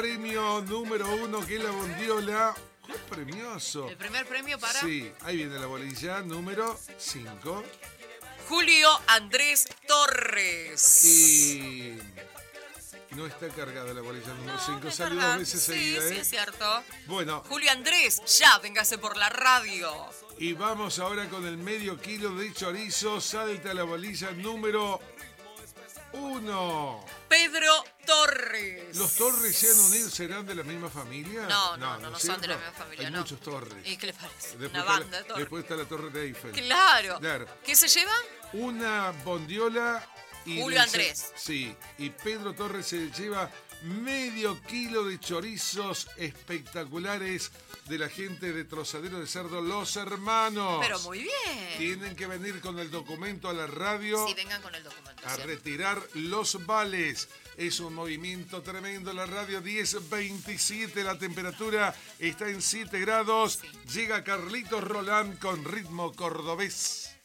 Premio número 1, que es la bondiola. ¡Qué premioso! El primer premio para Sí, ahí viene la bolilla número 5. Julio Andrés Torres. Y no está cargada la bolilla número 5. No Salió está 2 veces sí, seguida, sí, es cierto. Bueno, Julio Andrés, ya, véngase por la radio. y vamos ahora con el medio kilo de chorizo. Salta la bolilla número 1. Pedro Torres. ¿Los Torres se han unido? ¿Serán de la misma familia? No ¿es son de la cierto? misma familia, Hay no. muchos Torres. ¿Y qué le parece? Después Una está banda de Torres. Después está la Torre de Eiffel. Claro. Claro. ¿Qué se lleva? Una bondiola y Julio Andrés. Sí, y Pedro Torres se lleva medio kilo de chorizos espectaculares de la gente de Trozadero de Cerdo, Los Hermanos. Pero muy bien. Tienen que venir con el documento a la radio Sí, vengan con el documento. a ¿sí? retirar los vales. Es un movimiento tremendo. La radio 10:27, la temperatura está en 7 grados. Sí. Llega Carlitos Roland con ritmo cordobés.